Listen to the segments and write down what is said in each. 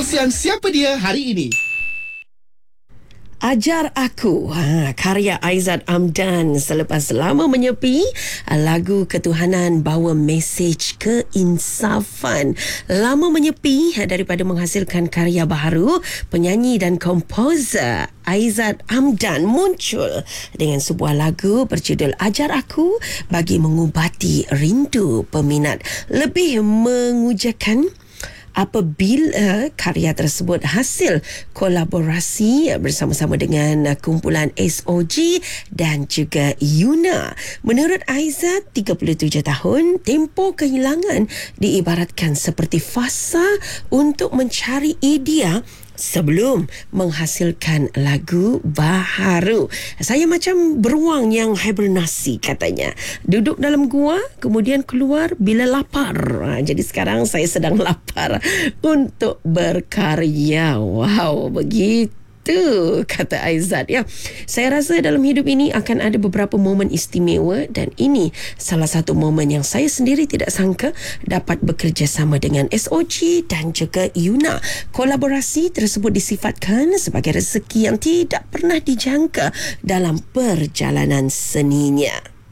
kongsian siapa dia hari ini. Ajar Aku, karya Aizat Amdan. Selepas lama menyepi, lagu ketuhanan bawa mesej keinsafan. Lama menyepi daripada menghasilkan karya baru, penyanyi dan komposer Aizat Amdan muncul dengan sebuah lagu berjudul Ajar Aku bagi mengubati rindu peminat. Lebih mengujakan apabila karya tersebut hasil kolaborasi bersama-sama dengan kumpulan SOG dan juga Yuna. Menurut Aizat, 37 tahun, tempoh kehilangan diibaratkan seperti fasa untuk mencari idea sebelum menghasilkan lagu baharu. Saya macam beruang yang hibernasi katanya. Duduk dalam gua, kemudian keluar bila lapar. Jadi sekarang saya sedang lapar untuk berkarya. Wow, begitu kata Aizat ya. Saya rasa dalam hidup ini akan ada beberapa momen istimewa dan ini salah satu momen yang saya sendiri tidak sangka dapat bekerjasama dengan SOG dan juga Yuna. Kolaborasi tersebut disifatkan sebagai rezeki yang tidak pernah dijangka dalam perjalanan seninya.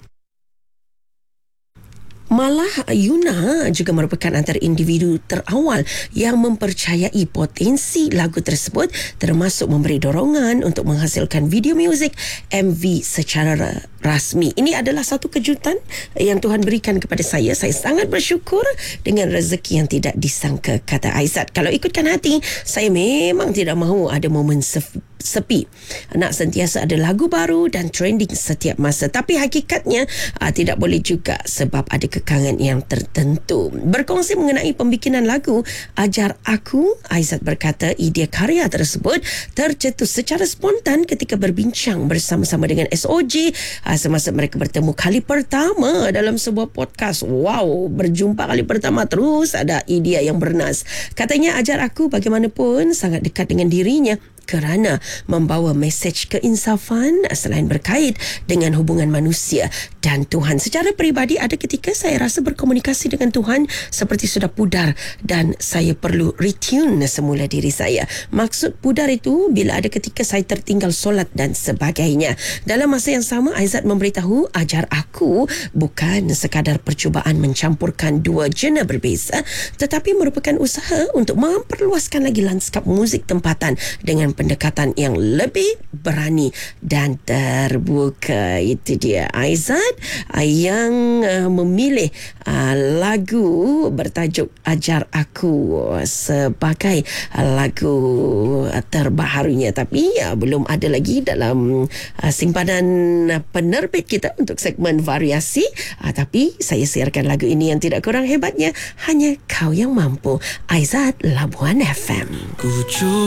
Malah Yuna juga merupakan antara individu terawal yang mempercayai potensi lagu tersebut, termasuk memberi dorongan untuk menghasilkan video muzik MV secara rasmi. Ini adalah satu kejutan yang Tuhan berikan kepada saya. Saya sangat bersyukur dengan rezeki yang tidak disangka, kata Aizat. Kalau ikutkan hati, saya memang tidak mahu ada momen sepi. Nak sentiasa ada lagu baru dan trending setiap masa. Tapi hakikatnya tidak boleh juga sebab ada kekangan yang tertentu. Berkongsi mengenai pembikinan lagu Ajar Aku, Aizat berkata idea karya tersebut tercetus secara spontan ketika berbincang bersama-sama dengan SOG semasa mereka bertemu kali pertama dalam sebuah podcast. Wow, berjumpa kali pertama terus ada idea yang bernas. Katanya Ajar Aku bagaimanapun sangat dekat dengan dirinya kerana membawa mesej keinsafan selain berkait dengan hubungan manusia dan Tuhan. Secara peribadi ada ketika saya rasa berkomunikasi dengan Tuhan seperti sudah pudar dan saya perlu retune semula diri saya. Maksud pudar itu bila ada ketika saya tertinggal solat dan sebagainya. Dalam masa yang sama, Aizat memberitahu Ajar Aku bukan sekadar percubaan mencampurkan dua genre berbeza, tetapi merupakan usaha untuk memperluaskan lagi lanskap muzik tempatan dengan pendekatan yang lebih berani dan terbuka. Itu dia Aizat yang memilih lagu bertajuk Ajar Aku sebagai lagu terbaharunya, tapi belum ada lagi dalam simpanan penerbit kita untuk segmen variasi, tapi saya siarkan lagu ini yang tidak kurang hebatnya Hanya Kau Yang Mampu. Aizat, Labuan FM.